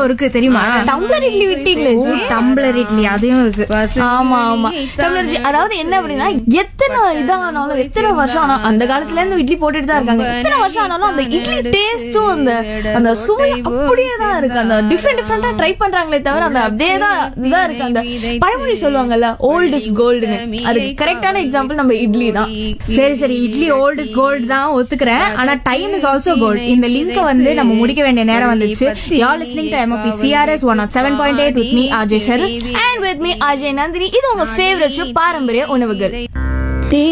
இருக்கு தெரியுமா? Tumbler idli விட்டீங்களே, tumbler idli அதையும் இருக்கு. ஆமா ஆமா டம்ளர். அதாவது என்ன அப்படின்னா, எத்தனை இதானாலும் எத்தனை வருஷம் ஆனாலும், அந்த காலத்துல இருந்து இட்லி போட்டுட்டு தான் இருக்காங்க. எத்தனை வருஷம் ஆனாலும் அந்த இட்லி டேஸ்டும் அந்த சுவை அப்படியே தான் இருக்கு. அந்த டிஃப்ரெண்டா ட்ரை பண்றாங்களே தவிர அந்த அப்படியே தான் இதா இருக்கு. அந்த பழமொழி சொல்லுவாங்கல்ல, ஓல்ட் இஸ் கோல்டுன்னு, அதுக்கு கரெக்டான எக்ஸாம்பிள் நம்ம இட்லி தான். சரி இட்லி ஓல்ட் இஸ் கோல்டு தான் ஒத்துக்கிறேன். ஆனா டைம் இஸ் ஆல்சோ கோல்ட். இந்த லிங்க் வந்து நம்ம முடிக்க வேண்டிய நேரம் வந்துச்சு. You are listening to MOP CRS 107.8 with me RJ Sharad and with me RJ Nandini. இது உங்க ஃபேவரட் ஷோ பாரம்பரிய உணவுகள்.